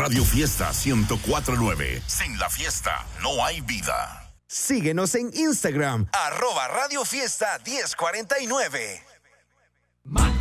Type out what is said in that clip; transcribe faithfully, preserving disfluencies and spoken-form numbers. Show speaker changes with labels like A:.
A: Radio Fiesta ciento cuatro punto nueve. Sin la fiesta no hay vida.
B: Síguenos en Instagram.
C: Arroba Radio Fiesta diez cuarenta y nueve.